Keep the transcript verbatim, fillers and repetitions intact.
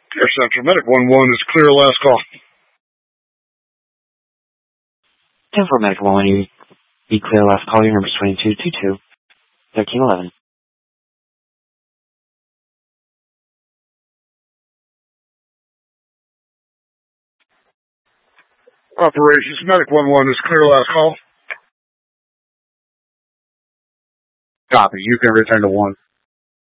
Air Central Medic one one is clear, last call. ten four Medic one one, you be clear, last call. Your number is twenty-two twenty-two, thirteen eleven. Operations Medic one one is clear, last call. Copy. You can return to one.